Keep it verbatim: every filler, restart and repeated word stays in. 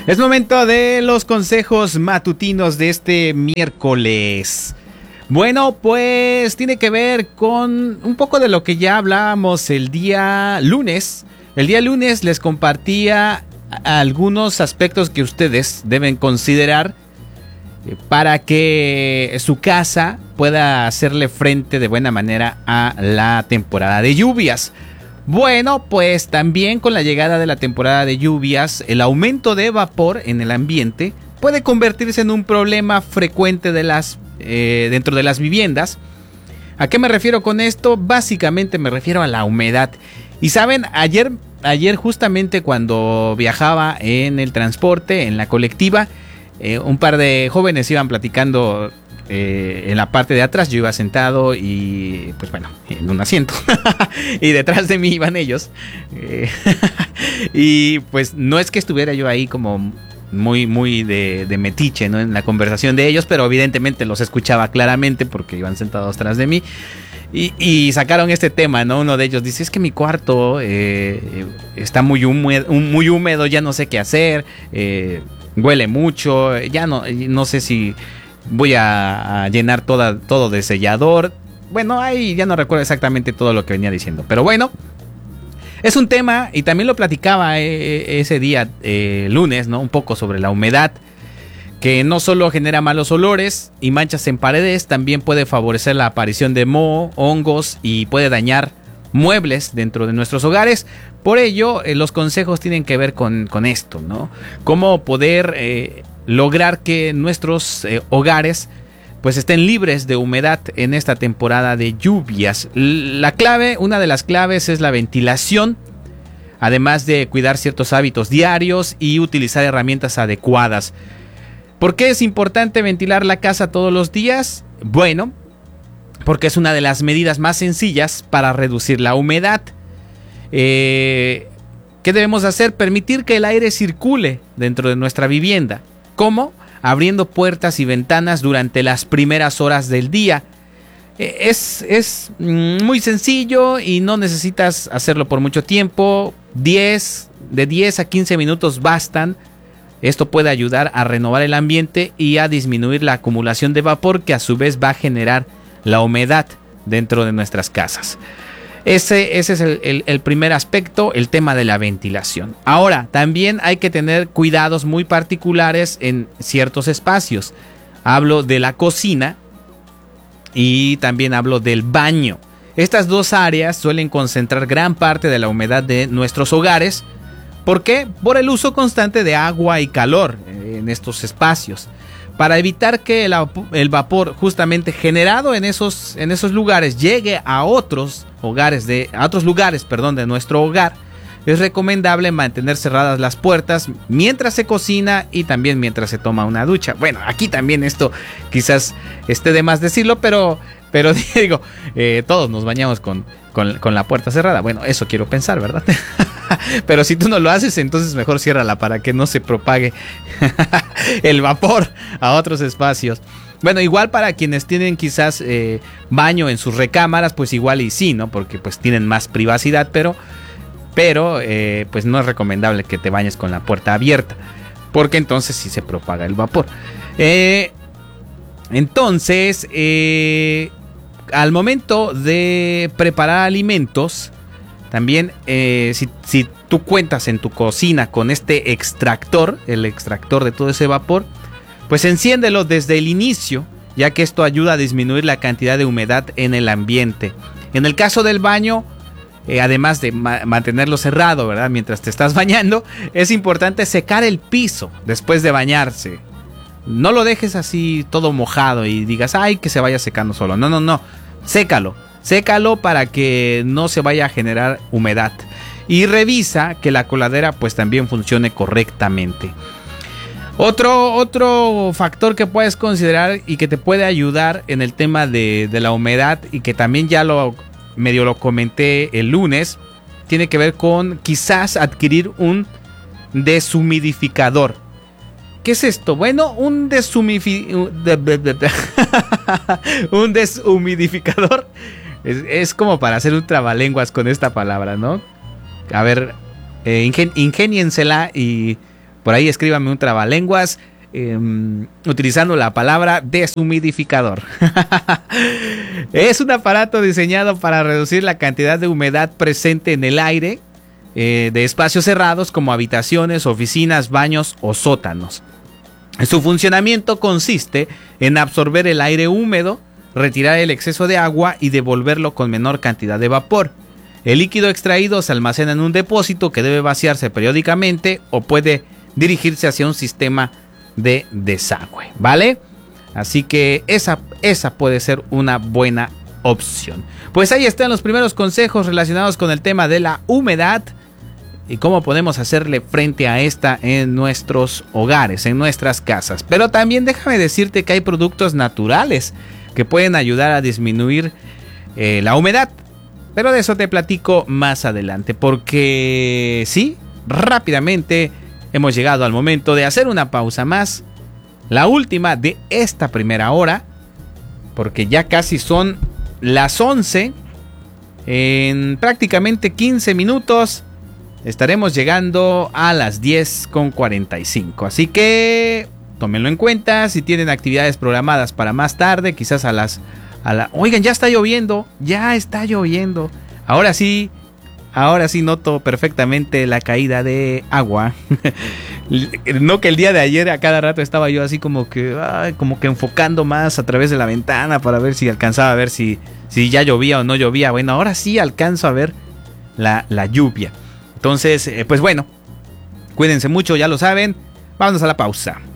Es momento de los consejos matutinos de este miércoles. Bueno, pues tiene que ver con un poco de lo que ya hablábamos el día lunes. El día lunes les compartía algunos aspectos que ustedes deben considerar para que su casa pueda hacerle frente de buena manera a la temporada de lluvias. Bueno, pues también con la llegada de la temporada de lluvias, el aumento de vapor en el ambiente puede convertirse en un problema frecuente de las, eh, dentro de las viviendas. ¿A qué me refiero con esto? Básicamente me refiero a la humedad. Y saben, ayer, ayer justamente cuando viajaba en el transporte, en la colectiva, eh, un par de jóvenes iban platicando eh, en la parte de atrás. Yo iba sentado y pues bueno, en un asiento y detrás de mí iban ellos eh, y pues no es que estuviera yo ahí como muy muy de, de metiche, ¿no?, en la conversación de ellos, pero evidentemente los escuchaba claramente porque iban sentados atrás de mí. Y, y sacaron este tema, ¿no? Uno de ellos dice, es que mi cuarto eh, está muy húmedo, muy húmedo, ya no sé qué hacer, eh, huele mucho, ya no, no sé si voy a, a llenar toda, todo de sellador. Bueno, ahí ya no recuerdo exactamente todo lo que venía diciendo, pero bueno, es un tema y también lo platicaba eh, ese día, eh, lunes, ¿no? Un poco sobre la humedad, que no solo genera malos olores y manchas en paredes, también puede favorecer la aparición de moho, hongos y puede dañar muebles dentro de nuestros hogares. Por ello, eh, los consejos tienen que ver con, con esto, ¿no? Cómo poder eh, lograr que nuestros eh, hogares pues estén libres de humedad en esta temporada de lluvias. La clave, una de las claves es la ventilación, además de cuidar ciertos hábitos diarios y utilizar herramientas adecuadas. ¿Por qué es importante ventilar la casa todos los días? Bueno, porque es una de las medidas más sencillas para reducir la humedad. Eh, ¿Qué debemos hacer? Permitir que el aire circule dentro de nuestra vivienda. ¿Cómo? Abriendo puertas y ventanas durante las primeras horas del día. Eh, es, es muy sencillo y no necesitas hacerlo por mucho tiempo. diez, de diez a quince minutos bastan. Esto puede ayudar a renovar el ambiente y a disminuir la acumulación de vapor, que a su vez va a generar la humedad dentro de nuestras casas. Ese, ese es el, el, el primer aspecto, el tema de la ventilación. Ahora, también hay que tener cuidados muy particulares en ciertos espacios. Hablo de la cocina y también hablo del baño. Estas dos áreas suelen concentrar gran parte de la humedad de nuestros hogares. ¿Por qué? Por el uso constante de agua y calor en estos espacios. Para evitar que el, el vapor justamente generado en esos, en esos lugares llegue a otros hogares de, a otros lugares, perdón, de nuestro hogar, es recomendable mantener cerradas las puertas mientras se cocina y también mientras se toma una ducha. Bueno, aquí también esto quizás esté de más decirlo, pero, pero digo, eh, todos nos bañamos con, con, con la puerta cerrada. Bueno, eso quiero pensar, ¿verdad? Pero si tú no lo haces, entonces mejor ciérrala para que no se propague el vapor a otros espacios. Bueno, igual para quienes tienen quizás eh, baño en sus recámaras, pues igual y sí, ¿no? Porque pues tienen más privacidad, pero, pero eh, pues no es recomendable que te bañes con la puerta abierta, porque entonces sí se propaga el vapor. Eh, entonces, eh, al momento de preparar alimentos, también eh, si, si tú cuentas en tu cocina con este extractor, el extractor de todo ese vapor, pues enciéndelo desde el inicio, ya que esto ayuda a disminuir la cantidad de humedad en el ambiente. En el caso del baño, eh, además de ma- mantenerlo cerrado, ¿verdad?, mientras te estás bañando, es importante secar el piso después de bañarse. No lo dejes así todo mojado y digas, ay, que se vaya secando solo. No, no, no, sécalo. Sécalo para que no se vaya a generar humedad. Y revisa que la coladera pues también funcione correctamente. Otro, otro factor que puedes considerar y que te puede ayudar en el tema de, de la humedad, y que también ya lo medio lo comenté el lunes, tiene que ver con quizás adquirir un deshumidificador. ¿Qué es esto? Bueno, un, deshumifi- un deshumidificador es, es como para hacer un trabalenguas con esta palabra, ¿no? A ver, eh, ingen- ingéniensela y Por ahí escríbame un trabalenguas eh, utilizando la palabra deshumidificador. Es un aparato diseñado para reducir la cantidad de humedad presente en el aire eh, de espacios cerrados como habitaciones, oficinas, baños o sótanos. Su funcionamiento consiste en absorber el aire húmedo, retirar el exceso de agua y devolverlo con menor cantidad de vapor. El líquido extraído se almacena en un depósito que debe vaciarse periódicamente o puede dirigirse hacia un sistema de desagüe, ¿vale? Así que esa, esa puede ser una buena opción. Pues ahí están los primeros consejos relacionados con el tema de la humedad y cómo podemos hacerle frente a esta en nuestros hogares, en nuestras casas. Pero también déjame decirte que hay productos naturales que pueden ayudar a disminuir eh, la humedad. Pero de eso te platico más adelante, porque sí, rápidamente hemos llegado al momento de hacer una pausa más, la última de esta primera hora, porque ya casi son las once, en prácticamente quince minutos estaremos llegando a las diez con cuarenta y cinco, así que tómenlo en cuenta. Si tienen actividades programadas para más tarde, quizás a las a la... Oigan, ya está lloviendo, ya está lloviendo. Ahora sí, ahora sí noto perfectamente la caída de agua. No que el día de ayer a cada rato estaba yo así como que, ay, como que enfocando más a través de la ventana para ver si alcanzaba a ver si, si ya llovía o no llovía. Bueno, ahora sí alcanzo a ver la, la lluvia. Entonces, eh, pues bueno, cuídense mucho, ya lo saben. Vámonos a la pausa.